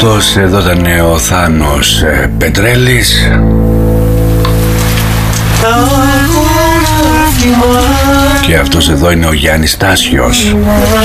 Αυτός εδώ ήταν ο Θάνος Πετρέλης. Και αυτός εδώ είναι ο Γιάννης Τάσιος.